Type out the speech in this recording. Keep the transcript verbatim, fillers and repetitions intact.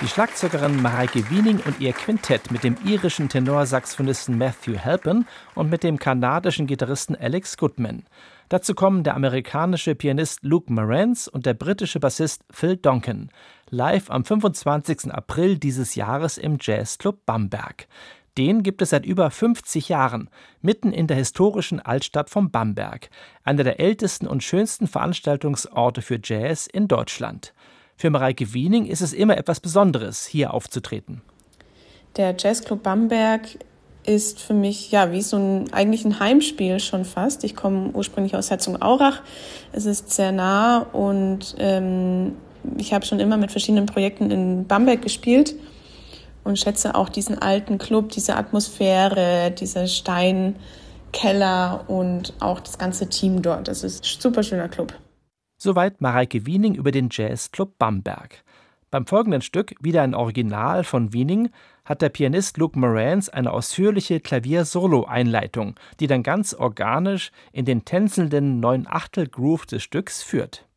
Die Schlagzeugerin Marijke Wiening und ihr Quintett mit dem irischen Tenorsaxophonisten Matthew Halpin und mit dem kanadischen Gitarristen Alex Goodman. Dazu kommen der amerikanische Pianist Luke Moranz und der britische Bassist Phil Donkin. Live am fünfundzwanzigsten April dieses Jahres im Jazzclub Bamberg. Den gibt es seit über fünfzig Jahren, mitten in der historischen Altstadt von Bamberg. Einer der ältesten und schönsten Veranstaltungsorte für Jazz in Deutschland. Für Marijke Wiening ist es immer etwas Besonderes, hier aufzutreten. Der Jazzclub Bamberg ist für mich ja wie so ein eigentlich ein Heimspiel schon fast. Ich komme ursprünglich aus Herzogenaurach. Es ist sehr nah und ähm, ich habe schon immer mit verschiedenen Projekten in Bamberg gespielt und schätze auch diesen alten Club, diese Atmosphäre, dieser Steinkeller und auch das ganze Team dort. Das ist ein super schöner Club. Soweit Marijke Wiening über den Jazzclub Bamberg. Beim folgenden Stück, wieder ein Original von Wiening, hat der Pianist Luke Moranz eine ausführliche Klavier-Solo-Einleitung, die dann ganz organisch in den tänzelnden Neun-Achtel-Groove des Stücks führt.